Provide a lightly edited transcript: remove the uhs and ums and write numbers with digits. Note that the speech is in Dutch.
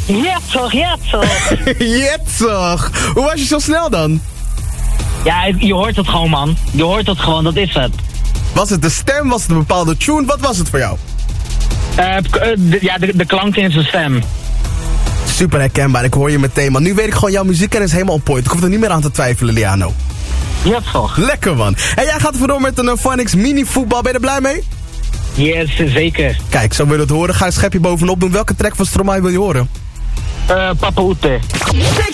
Ja toch. Jetzig. Hoe was je zo snel dan? Ja, je hoort het gewoon, man. Je hoort het gewoon, dat is het. Was het de stem? Was het een bepaalde tune? Wat was het voor jou? De klank in zijn stem. Super herkenbaar, ik hoor je meteen. Maar nu weet ik gewoon, jouw muziekkennis is helemaal on point. Ik hoef er niet meer aan te twijfelen, Liano. Ja toch. Lekker, man. En jij gaat er vandoor met een Phonics mini voetbal. Ben je er blij mee? Yes, zeker. Kijk, zo wil je het horen. Ga een schepje bovenop doen. Welke track van Stromae wil je horen? Papa Oete.